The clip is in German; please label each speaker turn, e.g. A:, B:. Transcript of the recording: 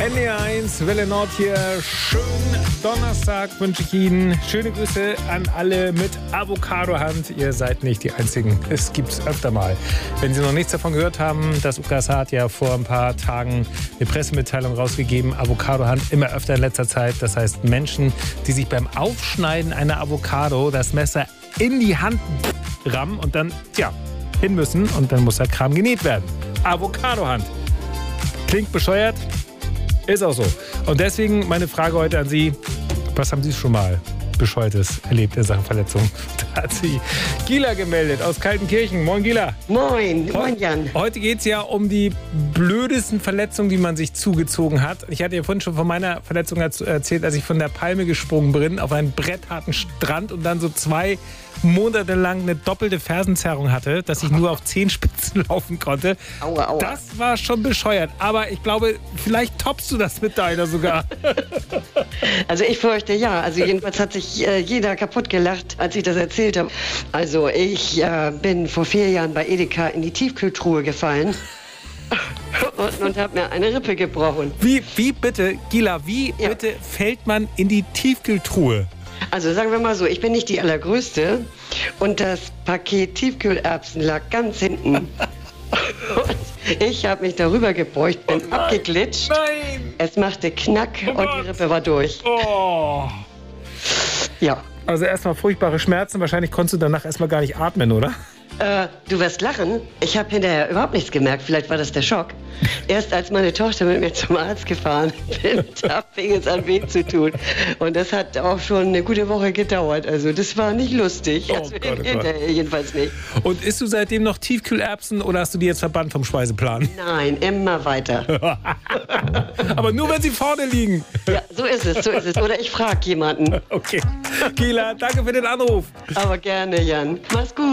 A: NDR1, Welle Nord hier. Schönen Donnerstag wünsche ich Ihnen. Schöne Grüße an alle mit Avocado-Hand. Ihr seid nicht die Einzigen. Es gibt's öfter mal. Wenn Sie noch nichts davon gehört haben, das UKAS hat ja vor ein paar Tagen eine Pressemitteilung rausgegeben. Avocado-Hand immer öfter in letzter Zeit. Das heißt, Menschen, die sich beim Aufschneiden einer Avocado das Messer in die Hand rammen und dann, hin müssen. Und dann muss der Kram genäht werden. Avocado-Hand. Klingt bescheuert, ist auch so. Und deswegen meine Frage heute an Sie. Was haben Sie schon mal Bescheuertes erlebt in Sachen Verletzung? Da hat sich Gila gemeldet aus Kaltenkirchen. Moin Gila.
B: Moin Jan.
A: Heute geht es ja um die blödesten Verletzungen, die man sich zugezogen hat. Ich hatte ja vorhin schon von meiner Verletzung erzählt, als ich von der Palme gesprungen bin auf einen brettharten Strand und dann so 2 Monate lang eine doppelte Fersenzerrung hatte, dass ich nur auf Zehenspitzen laufen konnte.
B: Aua, aua.
A: Das war schon bescheuert. Aber ich glaube, vielleicht toppst du das mit deiner sogar.
B: Also ich fürchte ja. Also jedenfalls hat sich jeder kaputt gelacht, als ich das erzählt habe. Also ich bin vor 4 Jahren bei Edeka in die Tiefkühltruhe gefallen und habe mir eine Rippe gebrochen.
A: Wie bitte, Gila, bitte fällt man in die Tiefkühltruhe?
B: Also sagen wir mal so, ich bin nicht die allergrößte und das Paket Tiefkühlerbsen lag ganz hinten. Und ich habe mich darüber gebeugt, bin abgeglitscht.
A: Nein!
B: Es machte Knack und die Rippe war durch.
A: Oh.
B: Ja.
A: Also erstmal furchtbare Schmerzen. Wahrscheinlich konntest du danach erstmal gar nicht atmen, oder?
B: Du wirst lachen. Ich habe hinterher überhaupt nichts gemerkt. Vielleicht war das der Schock. Erst als meine Tochter mit mir zum Arzt gefahren bin, da fing es an weh zu tun. Und das hat auch schon eine gute Woche gedauert. Also das war nicht lustig.
A: Oh
B: also
A: Gott,
B: hinterher jedenfalls nicht.
A: Und isst du seitdem noch Tiefkühlerbsen oder hast du die jetzt verbannt vom Speiseplan?
B: Nein, immer weiter.
A: Aber nur, wenn sie vorne liegen.
B: Ja, so ist es. Oder ich frage jemanden.
A: Okay. Gila, danke für den Anruf.
B: Aber gerne, Jan. Mach's gut.